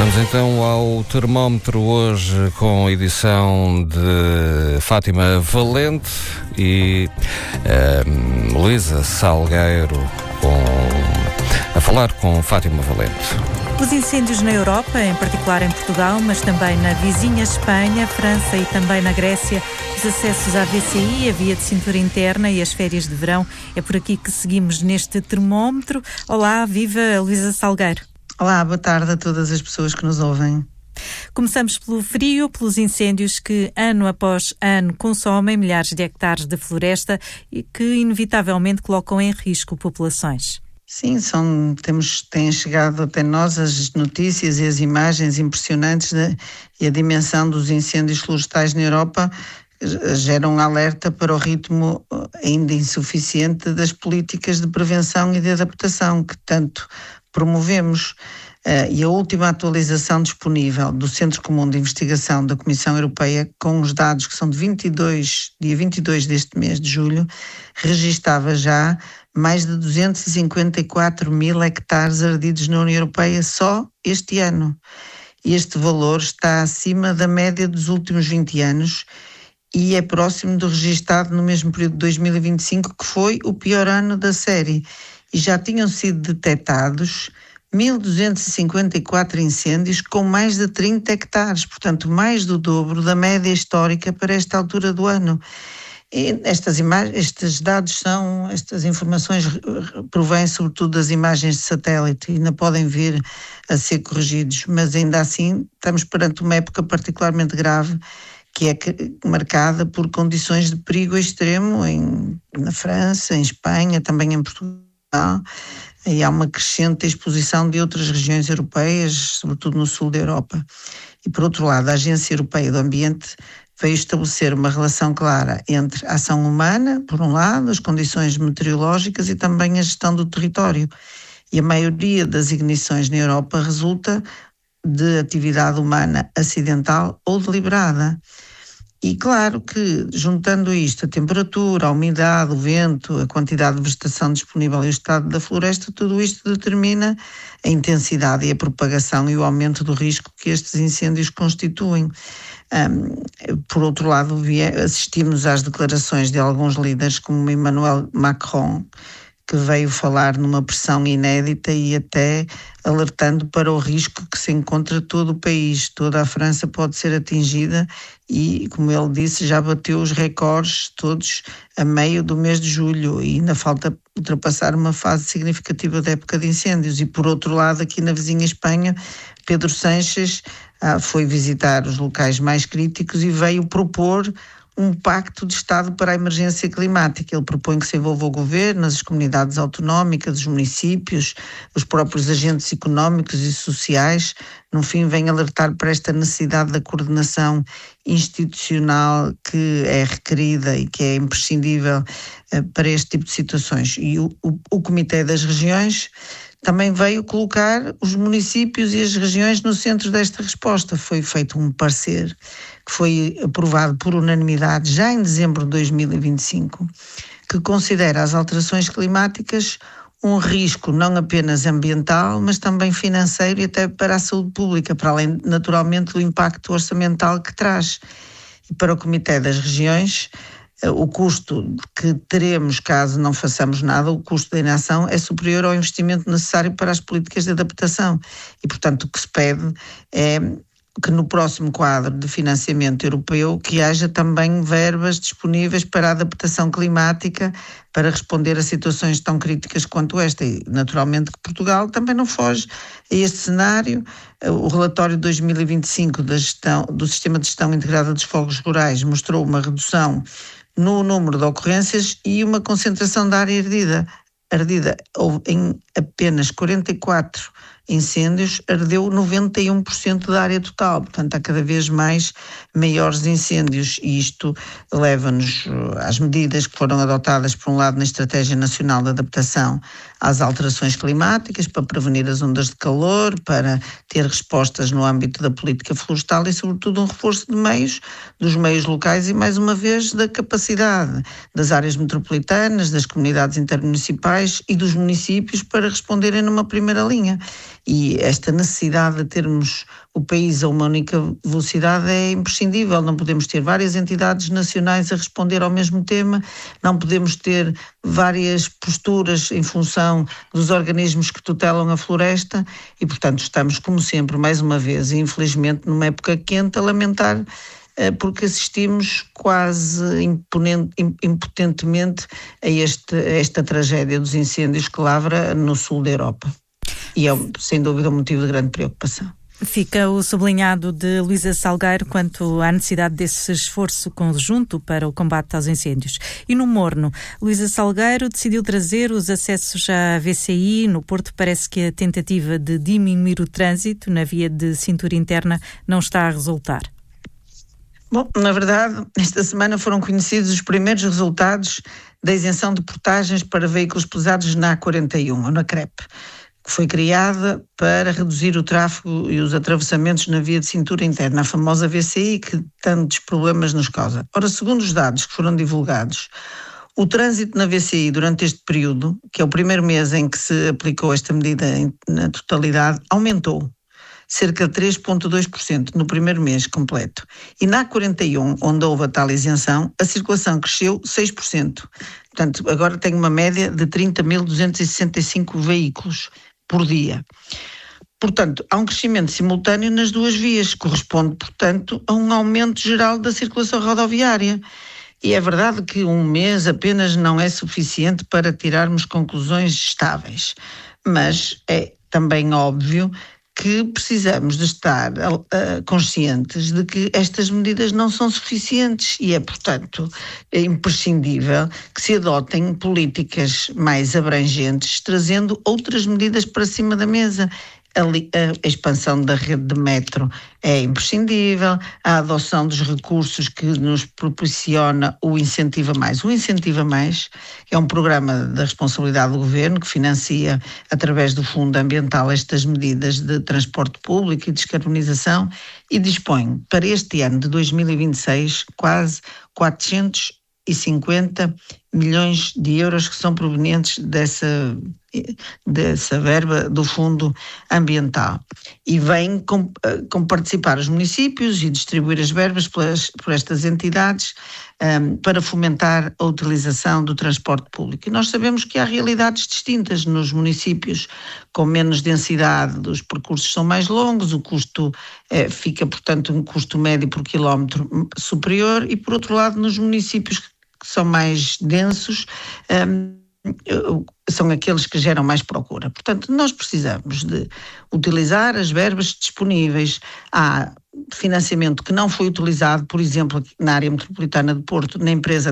Vamos então ao termómetro hoje com a edição de Fátima Valente e Luísa Salgueiro a falar com Fátima Valente. Os incêndios na Europa, em particular em Portugal, mas também na vizinha Espanha, França e também na Grécia, os acessos à VCI, a via de cintura interna e as férias de verão. É por aqui que seguimos neste termómetro. Olá, viva Luísa Salgueiro. Olá, boa tarde a todas as pessoas que nos ouvem. Começamos pelo frio, pelos incêndios que ano após ano consomem milhares de hectares de floresta e que inevitavelmente colocam em risco populações. Sim, têm chegado até nós as notícias e as imagens impressionantes e a dimensão dos incêndios florestais na Europa geram um alerta para o ritmo ainda insuficiente das políticas de prevenção e de adaptação que tanto promovemos. E a última atualização disponível do Centro Comum de Investigação da Comissão Europeia, com os dados que são de dia 22 deste mês de julho, registava já mais de 254 mil hectares ardidos na União Europeia só este ano. Este valor está acima da média dos últimos 20 anos e é próximo do registado no mesmo período de 2025, que foi o pior ano da série. E já tinham sido detectados 1.254 incêndios com mais de 30 hectares, portanto mais do dobro da média histórica para esta altura do ano. E estas informações provêm sobretudo das imagens de satélite e ainda podem vir a ser corrigidos, mas ainda assim estamos perante uma época particularmente grave, que é marcada por condições de perigo extremo na França, em Espanha, também em Portugal. E há uma crescente exposição de outras regiões europeias, sobretudo no sul da Europa. E, por outro lado, a Agência Europeia do Ambiente veio estabelecer uma relação clara entre a ação humana, por um lado, as condições meteorológicas e também a gestão do território. E a maioria das ignições na Europa resulta de atividade humana acidental ou deliberada. E claro que, juntando isto, a temperatura, a umidade, o vento, a quantidade de vegetação disponível e o estado da floresta, tudo isto determina a intensidade e a propagação e o aumento do risco que estes incêndios constituem. Por outro lado, assistimos às declarações de alguns líderes, como Emmanuel Macron, que veio falar numa pressão inédita e até alertando para o risco que se encontra todo o país. Toda a França pode ser atingida e, como ele disse, já bateu os recordes todos a meio do mês de julho e ainda falta ultrapassar uma fase significativa da época de incêndios. E, por outro lado, aqui na vizinha Espanha, Pedro Sánchez foi visitar os locais mais críticos e veio propor um pacto de Estado para a emergência climática. Ele propõe que se envolva o governo, as comunidades autonómicas, os municípios, os próprios agentes económicos e sociais. No fim, vem alertar para esta necessidade da coordenação institucional que é requerida e que é imprescindível para este tipo de situações. E o Comitê das Regiões também veio colocar os municípios e as regiões no centro desta resposta. Foi feito um parecer que foi aprovado por unanimidade já em dezembro de 2025, que considera as alterações climáticas um risco não apenas ambiental, mas também financeiro e até para a saúde pública, para além, naturalmente, do impacto orçamental que traz. E para o Comitê das Regiões, o custo que teremos caso não façamos nada, o custo da inação é superior ao investimento necessário para as políticas de adaptação. E, portanto, o que se pede é que no próximo quadro de financiamento europeu que haja também verbas disponíveis para a adaptação climática para responder a situações tão críticas quanto esta. E, naturalmente, que Portugal também não foge a este cenário. O relatório de 2025 do Sistema de Gestão Integrada dos Fogos Rurais mostrou uma redução no número de ocorrências e uma concentração da área ardida. Em apenas 44 incêndios, ardeu 91% da área total. Portanto, há cada vez maiores incêndios e isto leva-nos às medidas que foram adotadas, por um lado, na Estratégia Nacional de Adaptação às alterações climáticas, para prevenir as ondas de calor, para ter respostas no âmbito da política florestal e, sobretudo, um reforço de meios, dos meios locais e, mais uma vez, da capacidade das áreas metropolitanas, das comunidades intermunicipais e dos municípios para responderem numa primeira linha. E esta necessidade de termos o país a uma única velocidade é imprescindível. Não podemos ter várias entidades nacionais a responder ao mesmo tema, não podemos ter várias posturas em função dos organismos que tutelam a floresta e, portanto, estamos, como sempre, mais uma vez, e infelizmente, numa época quente, a lamentar porque assistimos quase impotentemente a esta tragédia dos incêndios que lavra no sul da Europa. E é, sem dúvida, um motivo de grande preocupação. Fica o sublinhado de Luísa Salgueiro quanto à necessidade desse esforço conjunto para o combate aos incêndios. E no Morno, Luísa Salgueiro decidiu trazer os acessos à VCI. No Porto, parece que a tentativa de diminuir o trânsito na via de cintura interna não está a resultar. Bom, na verdade, esta semana foram conhecidos os primeiros resultados da isenção de portagens para veículos pesados na A41, ou na CREP, que foi criada para reduzir o tráfego e os atravessamentos na via de cintura interna, a famosa VCI, que tantos problemas nos causa. Ora, segundo os dados que foram divulgados, o trânsito na VCI durante este período, que é o primeiro mês em que se aplicou esta medida na totalidade, aumentou cerca de 3,2% no primeiro mês completo. E na A41, onde houve a tal isenção, a circulação cresceu 6%. Portanto, agora tem uma média de 30.265 veículos por dia. Portanto, há um crescimento simultâneo nas duas vias, corresponde, portanto, a um aumento geral da circulação rodoviária. E é verdade que um mês apenas não é suficiente para tirarmos conclusões estáveis, mas é também óbvio que precisamos de estar conscientes de que estas medidas não são suficientes e é, portanto, imprescindível que se adotem políticas mais abrangentes, trazendo outras medidas para cima da mesa. A expansão da rede de metro é imprescindível, a adoção dos recursos que nos proporciona o Incentiva Mais. O Incentiva Mais é um programa da responsabilidade do Governo que financia, através do Fundo Ambiental, estas medidas de transporte público e descarbonização e dispõe para este ano de 2026 quase 450 milhões de euros que são provenientes dessa verba do Fundo Ambiental e vem com participar os municípios e distribuir as verbas por estas entidades para fomentar a utilização do transporte público. E nós sabemos que há realidades distintas nos municípios com menos densidade, os percursos são mais longos, o custo fica, portanto, um custo médio por quilómetro superior e, por outro lado, nos municípios que são mais densos, são aqueles que geram mais procura. Portanto, nós precisamos de utilizar as verbas disponíveis. Há financiamento que não foi utilizado, por exemplo, na área metropolitana de Porto, na empresa